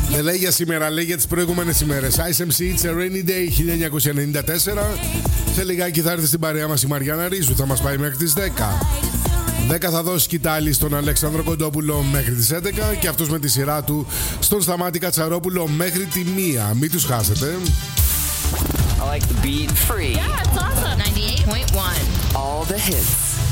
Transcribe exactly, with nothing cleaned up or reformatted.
Δεν λέει για σήμερα, λέει για τις προηγούμενες ημέρες. Ice εμ σι, It's a Rainy Day χίλια εννιακόσια ενενήντα τέσσερα. Σε λιγάκι θα έρθει στην παρέα μας η Μαριάννα Ρίζου. Θα μας πάει μέχρι τις δέκα. δέκα θα δώσει σκητάλη στον Αλέξανδρο Κοντόπουλο μέχρι τις έντεκα. Και αυτός με τη σειρά του στον Σταμάτη Κατσαρόπουλο μέχρι τη μία. Μην τους χάσετε. I like the beat. Free. Yeah, it's awesome. ninety-eight point one. All the hits.